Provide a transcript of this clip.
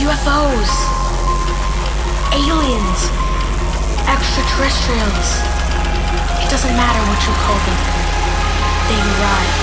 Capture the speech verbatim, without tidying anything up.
U F Os, aliens, extraterrestrials. It doesn't matter what you call them. They arrive.